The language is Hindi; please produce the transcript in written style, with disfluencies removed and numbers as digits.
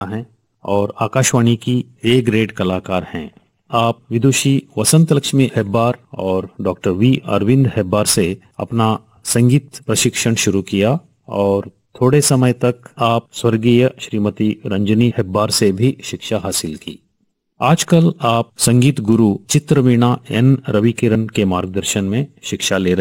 हैं और आकाशवाणी की ए ग्रेड कलाकार हैं। आप विदुषी वसंत लक्ष्मी हेब्बार और डॉक्टर वी अरविंद हेब्बार से अपना संगीत प्रशिक्षण शुरू किया और थोड़े समय तक आप स्वर्गीय श्रीमती रंजनी हेब्बार से भी शिक्षा हासिल की। आजकल आप संगीत गुरु चित्रवीणा एन रविकिरण के मार्गदर्शन में शिक्षा ले रहे